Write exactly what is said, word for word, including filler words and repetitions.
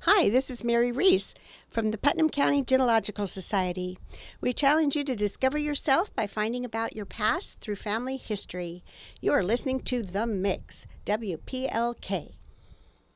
Hi, this is Mary Reese from the Putnam County Genealogical Society. We challenge you to discover yourself by finding about your past through family history. You are listening to The Mix, W P L K.